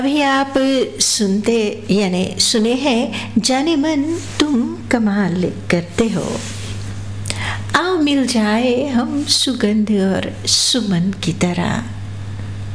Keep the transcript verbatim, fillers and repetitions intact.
अभी आप सुनते यानी सुने हैं जाने मन तुम कमाल करते हो। आओ मिल जाए हम सुगंध और सुमन की तरह।